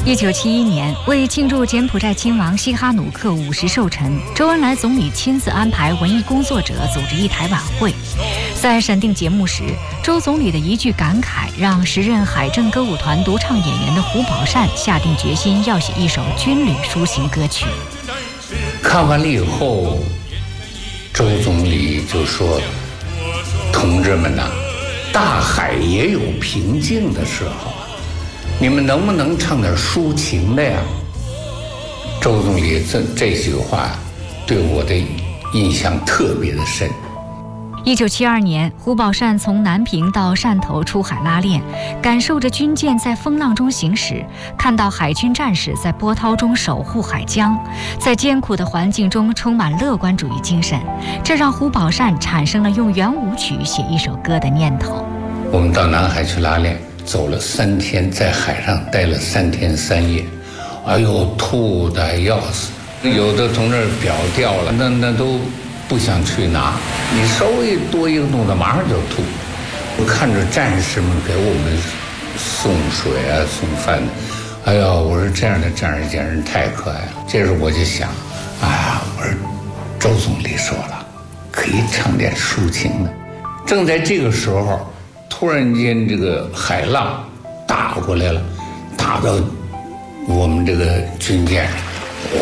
1971年，为庆祝柬埔寨亲王西哈努克50寿辰，周恩来总理亲自安排文艺工作者组织一台晚会。在审定节目时，周总理的一句感慨，让时任海政歌舞团独唱演员的胡宝善下定决心要写一首军旅抒情歌曲。 看完了以后，周总理就说：“同志们呐，大海也有平静的时候。”你们能不能唱点抒情的呀？周总理这句话对我的印象特别的深。 1972年，胡宝善从南平到汕头出海拉练，感受着军舰在风浪中行驶，看到海军战士在波涛中守护海疆，在艰苦的环境中充满乐观主义精神，这让胡宝善产生了用圆舞曲写一首歌的念头。 我们到南海去拉练，走了3天，在海上待了3天3夜，哎呦，吐得要死！有的从那儿表掉了，那都不想去拿，你稍微多一个动作，马上就吐。我看着战士们给我们送水啊、送饭的，哎呦，我说这样的战士简直太可爱了。这时我就想，哎呀，我说周总理说了，可以唱点抒情的。正在这个时候，突然间这个海浪打过来了，打到我们这个军舰上，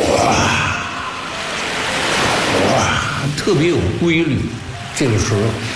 哇，特别有规律。这个时候